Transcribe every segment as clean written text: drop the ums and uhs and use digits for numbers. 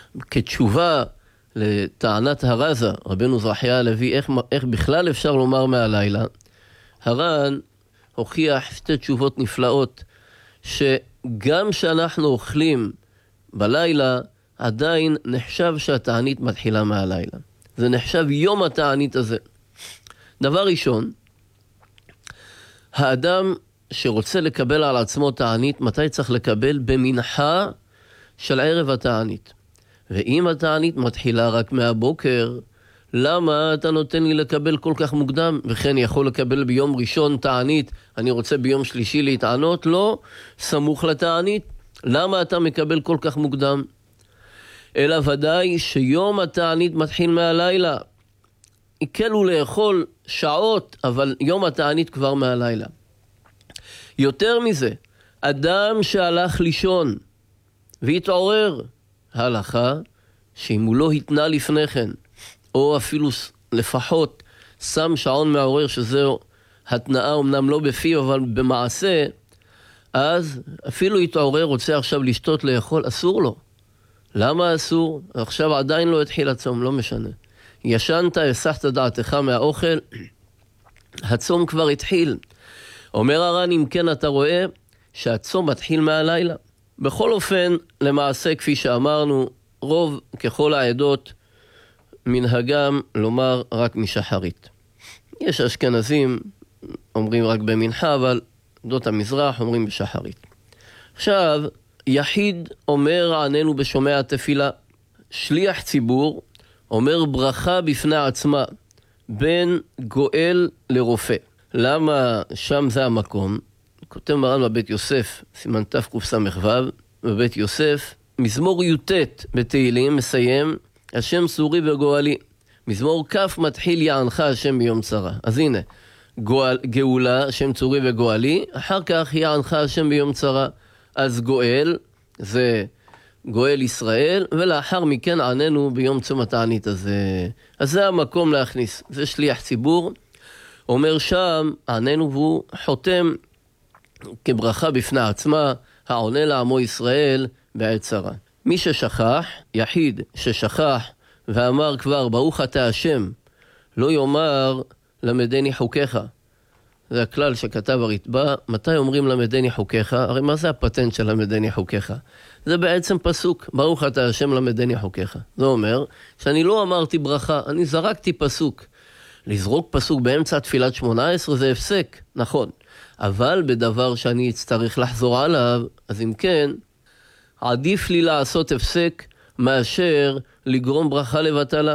כתשובה לטענת הרזה, רבנו זרחיה הלוי, איך בכלל אפשר לומר מהלילה, הר"ן הוכיח שתי תשובות נפלאות, שגם שאנחנו אוכלים בלילה, עדיין נחשב שהתענית מתחילה מהלילה. זה נחשב יום התענית הזה. דבר ראשון, האדם שרוצה לקבל על עצמו תענית, מתי צריך לקבל? במנחה של ערב התענית. ואם התענית מתחילה רק מהבוקר, למה אתה נותן לי לקבל כל כך מוקדם? וכן יכול לקבל ביום ראשון תענית, אני רוצה ביום שלישי להתענות? לא, סמוך לתענית. למה אתה מקבל כל כך מוקדם? אלא ודאי שיום התענית מתחיל מהלילה. יקלו לאכול שעות, אבל יום התענית כבר מהלילה. יותר מזה, אדם שהלך לישון והתעורר, ההלכה שאם הוא לא התנה לפני כן, או אפילו לפחות שם שעון מעורר, שזהו התנאה אמנם לא בפיו אבל במעשה, אז אפילו התעורר, רוצה עכשיו לשתות לאכול, אסור לו. למה אסור? עכשיו עדיין לא התחיל הצום, לא משנה. ישנת, הסחת דעתך מהאוכל, הצום כבר התחיל. אומר הר"ן, אם כן אתה רואה שהצום מתחיל מהלילה. בכל אופן, למעשה, כפי שאמרנו, רוב ככל העדות מנהגם לומר רק משחרית. יש אשכנזים אומרים רק במנחה, אבל עדות המזרח אומרים בשחרית. עכשיו, יחיד אומר עננו בשומע התפילה. שליח ציבור אומר ברכה בפני עצמה, בין גואל לרופא. למה שם זה המקום? כותב מרן בבית יוסף, סימן תקס"ו, בבית יוסף, מזמור י"ט בתהילים מסיים, השם סורי וגואלי. מזמור כ' מתחיל יענך השם ביום צרה. אז הנה, גאולה, השם צורי וגואלי, אחר כך יענך השם ביום צרה. אז גואל, זה גואל ישראל, ולאחר מכן עננו ביום צום התענית הזה. אז זה המקום להכניס, זה שליח ציבור. אומר שם, עננו והוא חותם כברכה בפני עצמה, העונה לעמו ישראל בעת צרה. מי ששכח, יחיד ששכח ואמר כבר ברוך אתה השם, לא יאמר למדני חוקיך. זה הכלל שכתב הרתב"א. מתי אומרים למדני חוקיך? הרי מה זה הפטנט של למדני חוקיך? זה בעצם פסוק, ברוך אתה השם למדני חוקיך. זה אומר שאני לא אמרתי ברכה, אני זרקתי פסוק. לזרוק פסוק באמצע תפילת 18 זה הפסק, נכון. אבל בדבר שאני אצטרך לחזור עליו, אז אם כן, עדיף לי לעשות הפסק מאשר לגרום ברכה לבטלה.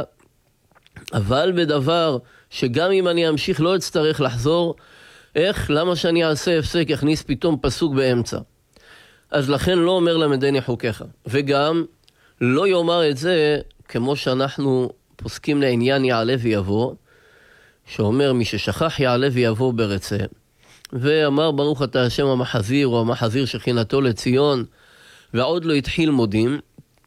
אבל בדבר שגם אם אני אמשיך לא אצטרך לחזור, איך? למה שאני אעשה הפסק, יכניס פתאום פסוק באמצע? אז לכן לא אומר למדני חוקיך. וגם לא יאמר את זה כמו שאנחנו פוסקים לעניין יעלה ויבוא, שאומר מי ששכח יעלה ויבוא ברצה, ואמר ברוך אתה השם המחזיר, או המחזיר שכינתו לציון, ועוד לא התחיל מודים,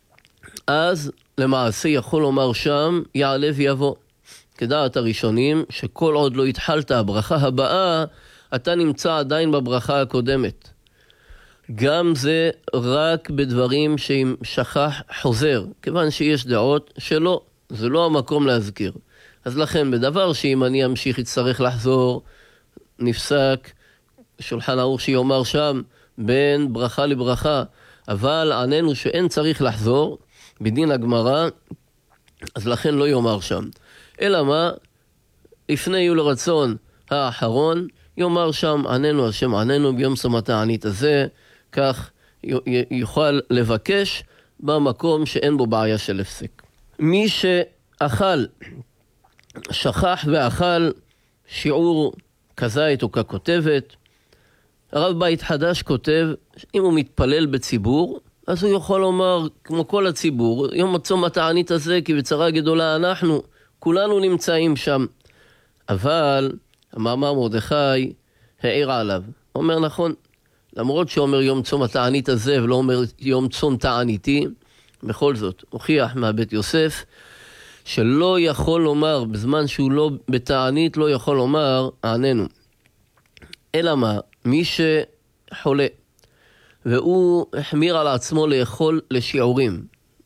אז למעשה יכול לומר שם יעלה ויבוא. כדעת הראשונים, שכל עוד לא התחלת הברכה הבאה, אתה נמצא עדיין בברכה הקודמת. גם זה רק בדברים שאם שכח חוזר, כיוון שיש דעות שלא, זה לא המקום להזכיר. אז לכן בדבר שאם אני אמשיך יצטרך לחזור, נפסק שולחן ערוך שיאמר שם בין ברכה לברכה, אבל עננו שאין צריך לחזור בדין הגמרא, אז לכן לא יאמר שם. אלא מה? לפני יהיו לרצון האחרון, יאמר שם עננו השם עננו ביום צום התענית הזה, כך יוכל לבקש במקום שאין בו בעיה של הפסק. מי שאכל, שכח ואכל שיעור כזית או ככותבת, הרב בית חדש כותב, אם הוא מתפלל בציבור, אז הוא יכול לומר, כמו כל הציבור, יום צום התענית הזה, כי בצרה גדולה אנחנו, כולנו נמצאים שם. אבל המאמר מרדכי העיר עליו. אומר נכון, למרות שאומר יום צום התענית הזה, ולא אומר יום צום תעניתי, בכל זאת, הוכיח מהבית יוסף, שלא יכול לומר, בזמן שהוא לא בתענית, לא יכול לומר, עננו. אלא מה? מי שחולה, והוא החמיר על עצמו לאכול לשיעורים,